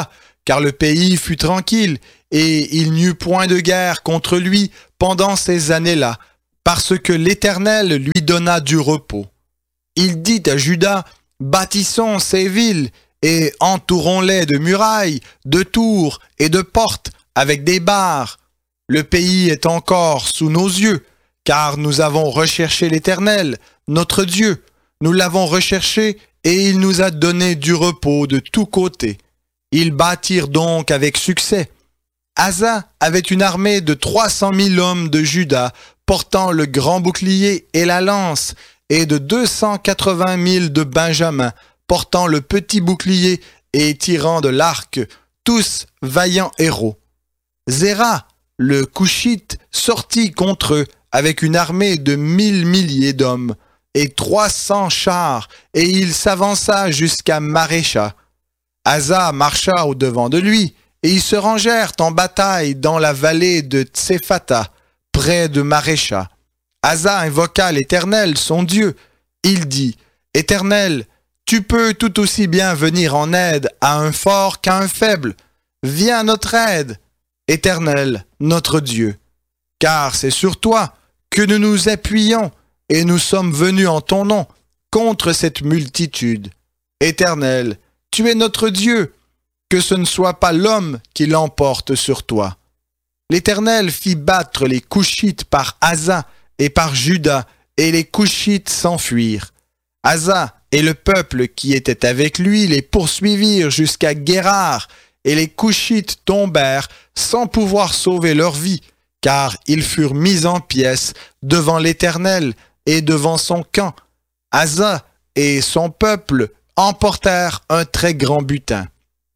car le pays fut tranquille, et il n'y eut point de guerre contre lui pendant ces années-là, parce que l'Éternel lui donna du repos. Il dit à Juda, « Bâtissons ces villes, et entourons-les de murailles, de tours et de portes, avec des barres. Le pays est encore sous nos yeux, car nous avons recherché l'Éternel, notre Dieu. Nous l'avons recherché, et il nous a donné du repos de tous côtés. » Ils bâtirent donc avec succès. Asa avait une armée de 300 000 hommes de Juda, portant le grand bouclier et la lance, et de 280 000 de Benjamin, portant le petit bouclier et tirant de l'arc, tous vaillants héros. Zéra, le Couchite, sortit contre eux avec une armée de 1000 milliers d'hommes et 300 chars, et il s'avança jusqu'à Marécha. Asa marcha au-devant de lui, et ils se rangèrent en bataille dans la vallée de Tsephata, près de Marécha. Asa invoqua l'Éternel, son Dieu. Il dit, « Éternel, tu peux tout aussi bien venir en aide à un fort qu'à un faible. Viens à notre aide, Éternel, notre Dieu. Car c'est sur toi que nous nous appuyons, et nous sommes venus en ton nom contre cette multitude. Éternel, tu es notre Dieu, que ce ne soit pas l'homme qui l'emporte sur toi. » L'Éternel fit battre les Couchites par Asa et par Juda, et les Couchites s'enfuirent. Asa et le peuple qui était avec lui les poursuivirent jusqu'à Guérar, et les Couchites tombèrent sans pouvoir sauver leur vie, car ils furent mis en pièces devant l'Éternel et devant son camp. Asa et son peuple emportèrent un très grand butin.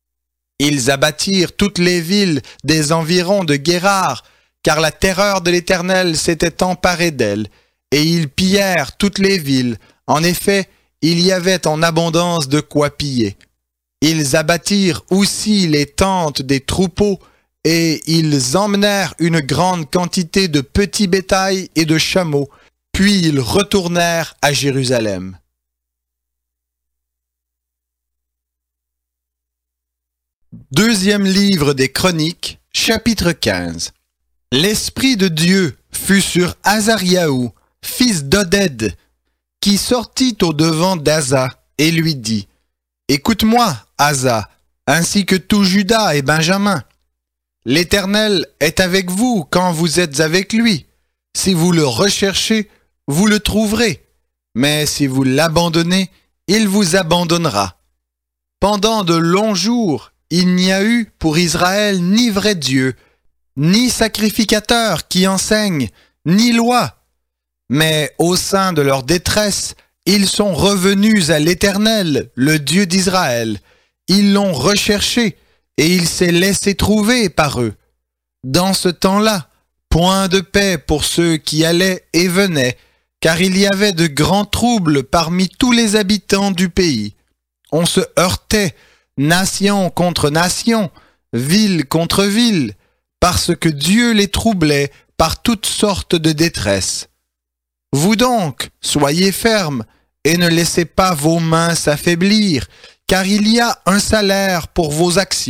Ils abattirent toutes les villes des environs de Guérar, car la terreur de l'Éternel s'était emparée d'elles, et ils pillèrent toutes les villes. En effet, il y avait en abondance de quoi piller. Ils abattirent aussi les tentes des troupeaux, et ils emmenèrent une grande quantité de petits bétails et de chameaux, puis ils retournèrent à Jérusalem. Deuxième livre des Chroniques, chapitre 15. L'Esprit de Dieu fut sur Azariahu, fils d'Oded, qui sortit au-devant d'Asa et lui dit, « Écoute-moi, Asa, ainsi que tout Juda et Benjamin. L'Éternel est avec vous quand vous êtes avec lui. Si vous le recherchez, vous le trouverez. Mais si vous l'abandonnez, il vous abandonnera. Pendant de longs jours, il n'y a eu pour Israël ni vrai Dieu, ni sacrificateur qui enseigne, ni loi. Mais au sein de leur détresse, ils sont revenus à l'Éternel, le Dieu d'Israël. Ils l'ont recherché, et il s'est laissé trouver par eux. Dans ce temps-là, point de paix pour ceux qui allaient et venaient, car il y avait de grands troubles parmi tous les habitants du pays. On se heurtait, nation contre nation, ville contre ville, parce que Dieu les troublait par toutes sortes de détresse. Vous donc, soyez fermes, et ne laissez pas vos mains s'affaiblir, car il y a un salaire pour vos actions. »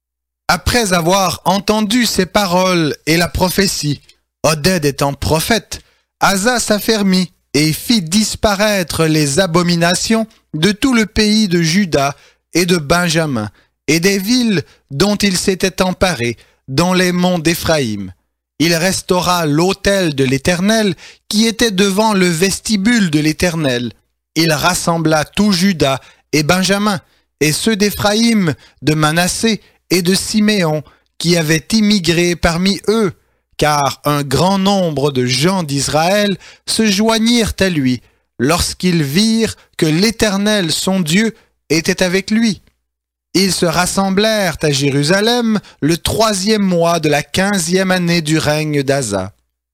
Après avoir entendu ces paroles et la prophétie, Oded étant prophète, Asa s'affermit et fit disparaître les abominations de tout le pays de Juda et de Benjamin, et des villes dont il s'était emparé, dans les monts d'Éphraïm. Il restaura l'autel de l'Éternel qui était devant le vestibule de l'Éternel. Il rassembla tout Juda et Benjamin, et ceux d'Éphraïm, de Manassé et de Siméon, qui avaient immigré parmi eux, car un grand nombre de gens d'Israël se joignirent à lui, lorsqu'ils virent que l'Éternel, son Dieu, était avec lui. Ils se rassemblèrent à Jérusalem le 3e mois de la 15e année du règne d'Asa.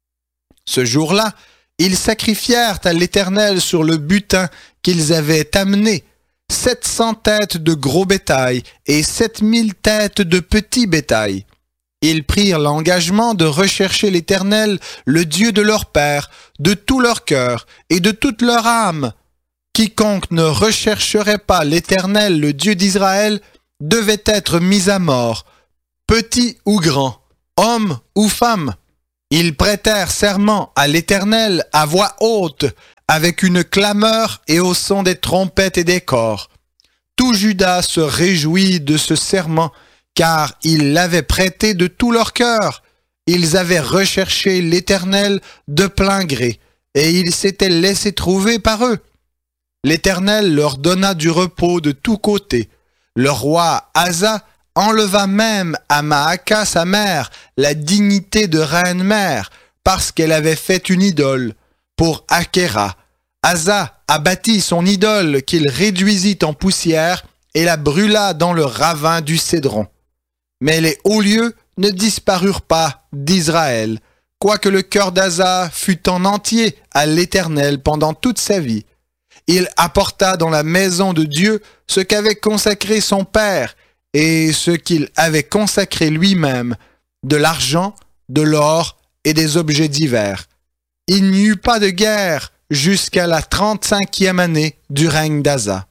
Ce jour-là, ils sacrifièrent à l'Éternel sur le butin qu'ils avaient amené 700 têtes de gros bétail et 7000 têtes de petit bétail. Ils prirent l'engagement de rechercher l'Éternel, le Dieu de leur père, de tout leur cœur et de toute leur âme. Quiconque ne rechercherait pas l'Éternel, le Dieu d'Israël, devait être mis à mort, petit ou grand, homme ou femme. Ils prêtèrent serment à l'Éternel à voix haute, avec une clameur et au son des trompettes et des cors. Tout Juda se réjouit de ce serment, car ils l'avaient prêté de tout leur cœur. Ils avaient recherché l'Éternel de plein gré, et ils s'étaient laissés trouver par eux. L'Éternel leur donna du repos de tous côtés. Le roi Asa enleva même à Maaka, sa mère, la dignité de reine-mère, parce qu'elle avait fait une idole pour Akhéra. Asa abattit son idole qu'il réduisit en poussière et la brûla dans le ravin du Cédron. Mais les hauts lieux ne disparurent pas d'Israël, quoique le cœur d'Asa fût en entier à l'Éternel pendant toute sa vie. Il apporta dans la maison de Dieu ce qu'avait consacré son père et ce qu'il avait consacré lui-même, de l'argent, de l'or et des objets divers. Il n'y eut pas de guerre jusqu'à la 35e année du règne d'Asa.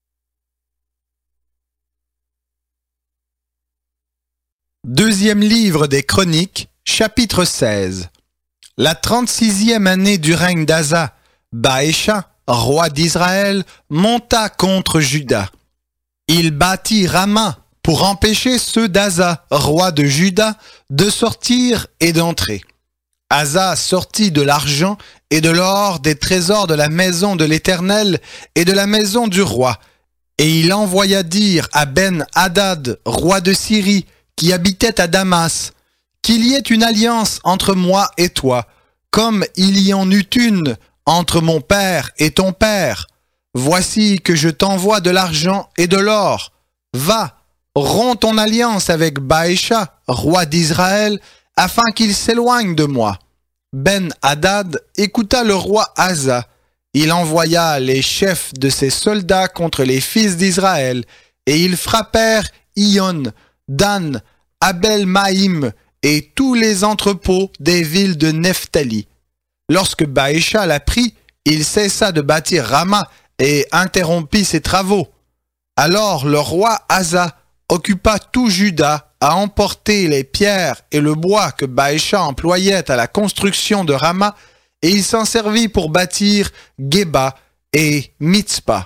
Deuxième livre des Chroniques, chapitre 16. La 36e année du règne d'Asa, Baécha, roi d'Israël, monta contre Juda. Il bâtit Rama pour empêcher ceux d'Asa, roi de Juda, de sortir et d'entrer. Asa sortit de l'argent et de l'or des trésors de la maison de l'Éternel et de la maison du roi, et il envoya dire à Ben-Hadad, roi de Syrie, qui habitait à Damas, qu'il y ait une alliance entre moi et toi, comme il y en eut une entre mon père et ton père. Voici que je t'envoie de l'argent et de l'or. Va, romps ton alliance avec Baécha, roi d'Israël, afin qu'il s'éloigne de moi. Ben-Hadad écouta le roi Asa. Il envoya les chefs de ses soldats contre les fils d'Israël, et ils frappèrent Ion, Dan, Abel-Maïm et tous les entrepôts des villes de Nephtali. Lorsque Baécha l'apprit, il cessa de bâtir Rama et interrompit ses travaux. Alors le roi Asa occupa tout Juda à emporter les pierres et le bois que Baécha employait à la construction de Rama, et il s'en servit pour bâtir Géba et Mitzpa.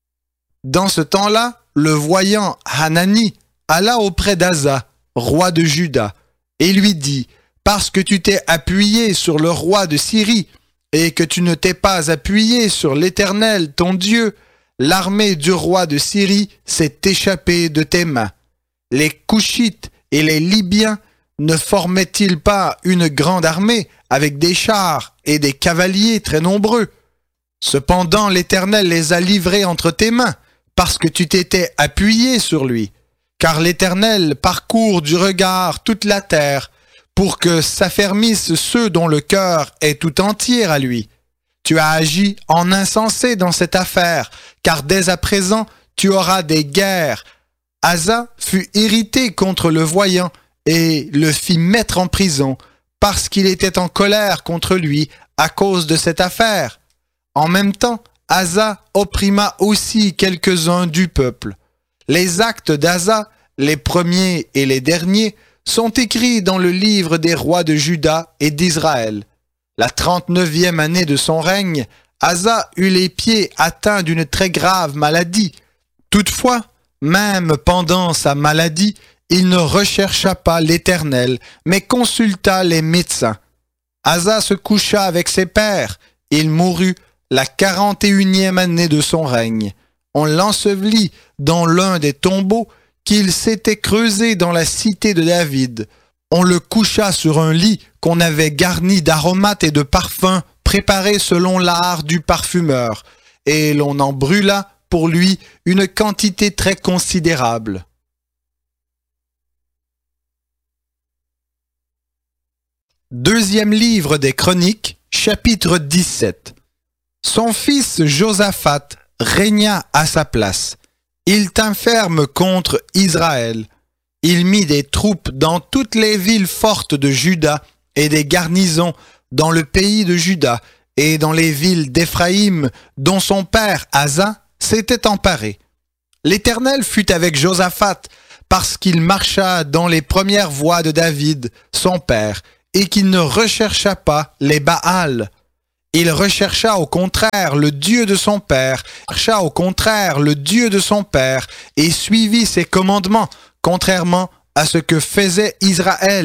Dans ce temps-là, le voyant Hanani alla auprès d'Asa, roi de Juda, et lui dit, « Parce que tu t'es appuyé sur le roi de Syrie, et que tu ne t'es pas appuyé sur l'Éternel, ton Dieu, l'armée du roi de Syrie s'est échappée de tes mains. Les Couchites et les Libyens ne formaient-ils pas une grande armée avec des chars et des cavaliers très nombreux? Cependant l'Éternel les a livrés entre tes mains, parce que tu t'étais appuyé sur lui. Car l'Éternel parcourt du regard toute la terre, pour que s'affermissent ceux dont le cœur est tout entier à lui. Tu as agi en insensé dans cette affaire, car dès à présent tu auras des guerres. » Asa fut irrité contre le voyant et le fit mettre en prison, parce qu'il était en colère contre lui à cause de cette affaire. En même temps, Asa opprima aussi quelques-uns du peuple. Les actes d'Asa, les premiers et les derniers, sont écrits dans le livre des rois de Juda et d'Israël. La 39e année de son règne, Asa eut les pieds atteints d'une très grave maladie. Toutefois, même pendant sa maladie, il ne rechercha pas l'Éternel, mais consulta les médecins. Asa se coucha avec ses pères. Il mourut la 41e année de son règne. On l'ensevelit dans l'un des tombeaux qu'il s'était creusé dans la cité de David. On le coucha sur un lit qu'on avait garni d'aromates et de parfums préparés selon l'art du parfumeur, et l'on en brûla pour lui une quantité très considérable. Deuxième livre des Chroniques, chapitre 17. Son fils Josaphat régna à sa place. Il tint ferme contre Israël. Il mit des troupes dans toutes les villes fortes de Juda et des garnisons dans le pays de Juda et dans les villes d'Éphraïm dont son père Asa s'était emparé. L'Éternel fut avec Josaphat, parce qu'il marcha dans les premières voies de David, son père, et qu'il ne rechercha pas les Baals. Il rechercha au contraire le Dieu de son père, et suivit ses commandements, contrairement à ce que faisait Israël.